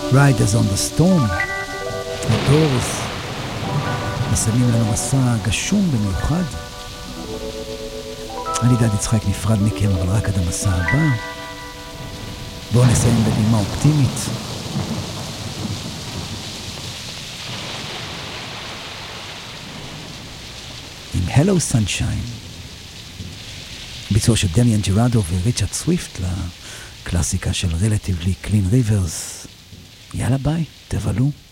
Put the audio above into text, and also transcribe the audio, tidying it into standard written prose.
Riders on the Storm, הדורס, מסיימים לנו מסע גשום במיוחד. אני דד יצחק נפרד מכם, אבל רק עד המסע הבא. בואו נסיים בנימה אופטימית. עם Hello Sunshine, ביצוע של דמיאן ג'רדו וריצ'רד סוויפט לקלאסיקה של Relatively Clean Rivers. יאללה ביי, תבלו.